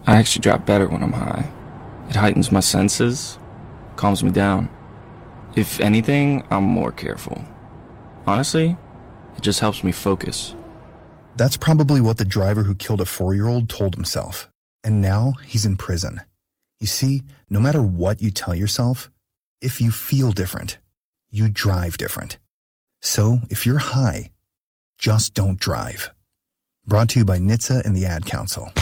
I actually drive better when I'm high. It heightens my senses, calms me down. If anything, I'm more careful. Honestly, it just helps me focus. That's probably what the driver who killed a 4-year-old told himself. And now he's in prison. You see, no matter what you tell yourself, if you feel different, you drive different. So if you're high, just don't drive. Brought to you by NHTSA and the Ad Council.